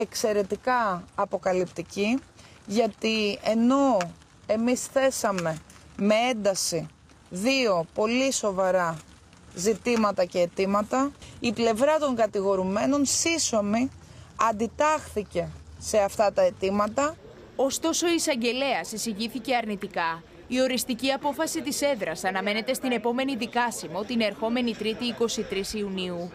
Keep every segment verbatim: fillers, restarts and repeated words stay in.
εξαιρετικά αποκαλυπτική, γιατί ενώ εμείς θέσαμε με ένταση δύο πολύ σοβαρά ζητήματα και αιτήματα, η πλευρά των κατηγορουμένων σύσσωμη αντιτάχθηκε σε αυτά τα αιτήματα. Ωστόσο, η εισαγγελέας εισηγήθηκε αρνητικά. Η οριστική απόφαση της έδρας αναμένεται στην επόμενη δικάσιμο την ερχόμενη Τρίτη εικοστή τρίτη Ιουνίου.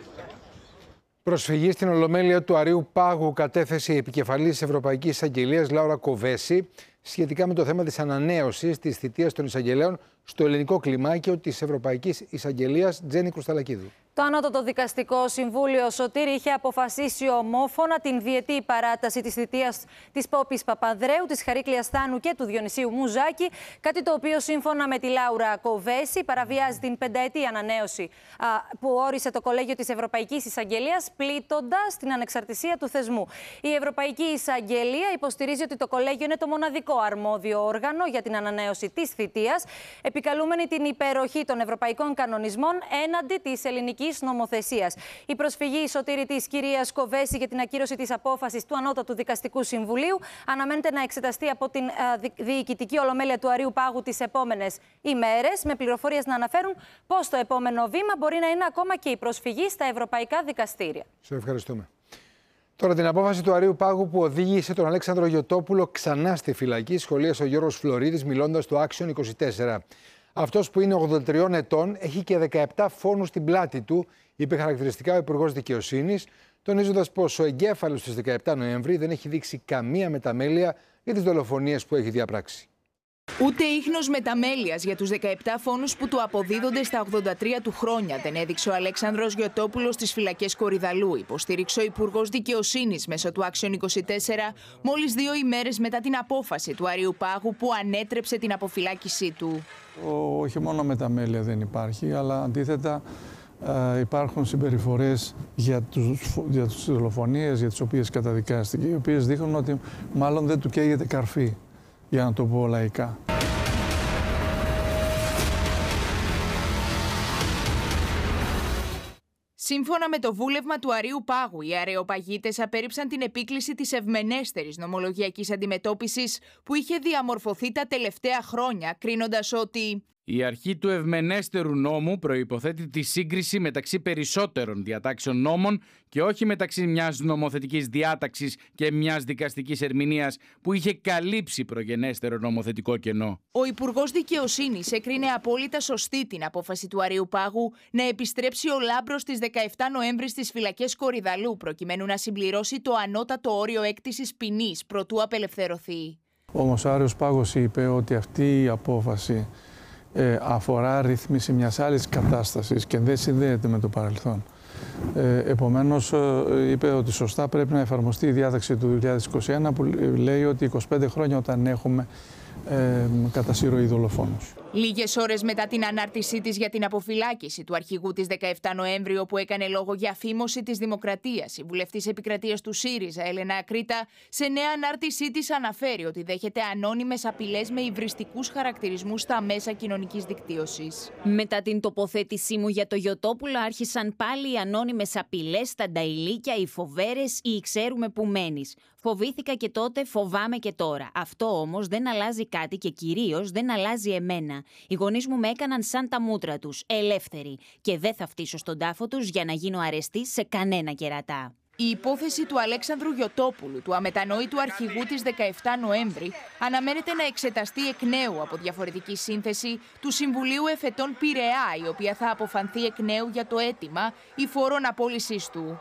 Προσφυγή στην Ολομέλεια του Αρείου Πάγου κατέθεσε η επικεφαλής της Ευρωπαϊκής Εισαγγελίας Λάουρα Κοβέση σχετικά με το θέμα της ανανέωσης της θητείας των εισαγγελέων στο ελληνικό κλιμάκιο της Ευρωπαϊκής Εισαγγελίας Τζέννη Κρουσταλακίδου. Το Ανώτατο Δικαστικό Συμβούλιο, Σωτήρη, είχε αποφασίσει ομόφωνα την διετή παράταση της θητείας της Πόπης Παπανδρέου, της Χαρίκλειας Θάνου και του Διονυσίου Μουζάκη, κάτι το οποίο σύμφωνα με τη Λάουρα Κοβέση παραβιάζει την πενταετή ανανέωση α, που όρισε το Κολέγιο της Ευρωπαϊκής Εισαγγελίας, πλήττοντας την ανεξαρτησία του θεσμού. Η Ευρωπαϊκή Εισαγγελία υποστηρίζει ότι το Κολέγιο είναι το μοναδικό αρμόδιο όργανο για την ανανέωση της θητείας, επικαλούμενη την υπεροχή των ευρωπαϊκών κανονισμών έναντι της ελληνικής νομοθεσίας. Η προσφυγή, Σωτήρη, της κυρίας Κοβέση για την ακύρωση της απόφασης του Ανώτατου Δικαστικού Συμβουλίου αναμένεται να εξεταστεί από την Διοικητική Ολομέλεια του Αρείου Πάγου τις επόμενες ημέρες, με πληροφορίες να αναφέρουν πως το επόμενο βήμα μπορεί να είναι ακόμα και η προσφυγή στα ευρωπαϊκά δικαστήρια. Σε ευχαριστούμε. Τώρα, την απόφαση του Αρείου Πάγου που οδήγησε τον Αλέξανδρο Γιωτόπουλο ξανά στη φυλακή, σχολίασε ο Γιώργος Φλωρίδης μιλώντας στο Άξιον είκοσι τέσσερα. Αυτός που είναι ογδόντα τριών ετών έχει και δεκαεπτά φόνους στην πλάτη του, είπε χαρακτηριστικά ο Υπουργός Δικαιοσύνης, τονίζοντας πως ο εγκέφαλος της δεκαεπτά Νοέμβρη δεν έχει δείξει καμία μεταμέλεια για τις δολοφονίες που έχει διαπράξει. Ούτε ίχνος μεταμέλειας για τους δεκαεπτά φόνους που του αποδίδονται στα ογδόντα τρία του χρόνια δεν έδειξε ο Αλέξανδρος Γιωτόπουλος στις φυλακές Κορυδαλλού, υποστήριξε ο Υπουργός Δικαιοσύνης μέσω του Άξιον είκοσι τέσσερα, μόλις δύο ημέρες μετά την απόφαση του Αρείου Πάγου που ανέτρεψε την αποφυλάκησή του. Ο, όχι μόνο μεταμέλεια δεν υπάρχει, αλλά αντίθετα ε, υπάρχουν συμπεριφορές για τους, για τις δολοφονίες για τις οποίες καταδικάστηκε, οι οποίες δείχνουν ότι μάλλον δεν του καίγεται καρφί, για να το πω λαϊκά. Σύμφωνα με το βούλευμα του Αρείου Πάγου, οι αρεοπαγίτες απέρριψαν την επίκληση της ευμενέστερης νομολογιακής αντιμετώπισης που είχε διαμορφωθεί τα τελευταία χρόνια, κρίνοντας ότι η αρχή του ευμενέστερου νόμου προϋποθέτει τη σύγκριση μεταξύ περισσότερων διατάξεων νόμων και όχι μεταξύ μιας νομοθετικής διάταξης και μιας δικαστικής ερμηνείας που είχε καλύψει προγενέστερο νομοθετικό κενό. Ο Υπουργός Δικαιοσύνης έκρινε απόλυτα σωστή την απόφαση του Αρείου Πάγου να επιστρέψει ο Λάμπρος στις δεκαεπτά Νοέμβρη στις φυλακές Κορυδαλλού προκειμένου να συμπληρώσει το ανώτατο όριο έκτησης ποινής προτού απελευθερωθεί. Όμως ο Άρεος Πάγος είπε ότι αυτή η απόφαση Ε, αφορά ρύθμιση μιας άλλης κατάστασης και δεν συνδέεται με το παρελθόν. Ε, επομένως, ε, είπε ότι σωστά πρέπει να εφαρμοστεί η διάταξη του δύο χιλιάδες είκοσι ένα που λέει ότι είκοσι πέντε χρόνια όταν έχουμε ε, κατά συρροή δολοφόνους. Λίγες ώρες μετά την ανάρτησή της για την αποφυλάκηση του αρχηγού της δεκαεπτά Νοέμβρη, όπου έκανε λόγο για φήμωση της Δημοκρατίας, η βουλευτής επικρατείας του ΣΥΡΙΖΑ, Έλενα Ακρίτα, σε νέα ανάρτησή της αναφέρει ότι δέχεται ανώνυμες απειλές με υβριστικούς χαρακτηρισμούς στα μέσα κοινωνικής δικτύωσης. Μετά την τοποθέτησή μου για το Γιωτόπουλο, άρχισαν πάλι οι ανώνυμες απειλές, τα νταϊλίκια, οι φοβέρες, οι ξέρουμε που μένεις. Φοβήθηκα και τότε, φοβάμαι και τώρα. Αυτό όμως δεν αλλάζει κάτι και κυρίως δεν αλλάζει εμένα. Οι γονείς μου με έκαναν σαν τα μούτρα τους, ελεύθεροι, και δεν θα φτύσω στον τάφο τους για να γίνω αρεστής σε κανένα κερατά. Η υπόθεση του Αλέξανδρου Γιωτόπουλου, του αμετανόητου αρχηγού της δεκαεπτά Νοέμβρη, αναμένεται να εξεταστεί εκ νέου από διαφορετική σύνθεση του Συμβουλίου Εφετών Πειραιά, η οποία θα αποφανθεί εκ νέου για το αίτημα ή φόρον απόλυσης του.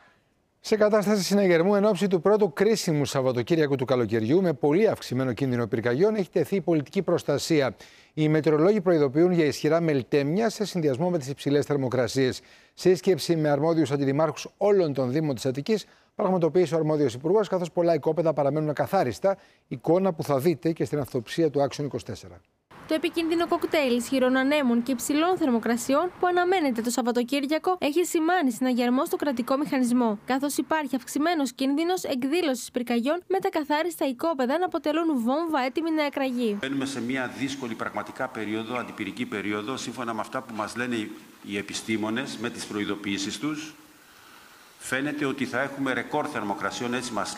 Σε κατάσταση συναγερμού εν ώψη του πρώτου κρίσιμου Σαββατοκύριακου του καλοκαιριού, με πολύ αυξημένο κίνδυνο πυρκαγιών, έχει τεθεί η πολιτική προστασία. Οι μετεωρολόγοι προειδοποιούν για ισχυρά μελτέμια σε συνδυασμό με τις υψηλές θερμοκρασίες. Σύσκεψη με αρμόδιους αντιδημάρχους όλων των Δήμων της Αττικής πραγματοποίησε ο αρμόδιος υπουργός, καθώς πολλά οικόπεδα παραμένουν ακαθάριστα, εικόνα που θα δείτε και στην αυτοψία του Άξιον είκοσι τέσσερα. Το επικίνδυνο κοκτέιλ ισχυρών ανέμων και υψηλών θερμοκρασιών που αναμένεται το Σαββατοκύριακο έχει σημάνει συναγερμό στο κρατικό μηχανισμό, καθώς υπάρχει αυξημένος κίνδυνος εκδήλωσης πυρκαγιών με τα καθάριστα οικόπεδα να αποτελούν βόμβα έτοιμη να εκραγεί. Μπαίνουμε σε μια δύσκολη πραγματικά περίοδο, αντιπυρική περίοδο, σύμφωνα με αυτά που μας λένε οι επιστήμονες, με τις προειδοποιήσεις τους. Φαίνεται ότι θα έχουμε ρεκόρ θερμοκρασιών, έτσι μας